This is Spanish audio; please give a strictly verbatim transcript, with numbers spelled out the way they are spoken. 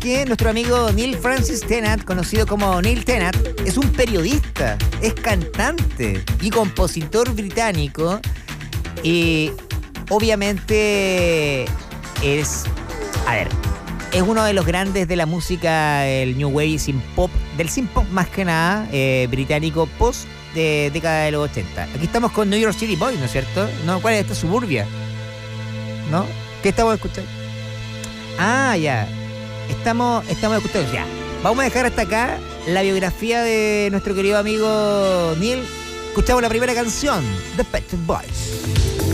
que nuestro amigo Neil Francis Tennant, conocido como Neil Tennant, es un periodista, es cantante y compositor británico. Y obviamente es, a ver, es uno de los grandes de la música, el New Wave y synth pop, del synth pop más que nada, eh, británico, post de década de los ochenta. Aquí estamos con New York City Boys, ¿no es cierto? ¿No? ¿Cuál es esta? Suburbia, ¿no? ¿Qué estamos escuchando? Ah, ya. Estamos, estamos escuchando, ya. Vamos a dejar hasta acá la biografía de nuestro querido amigo Neil. Escuchamos la primera canción, The Pet Shop Boys.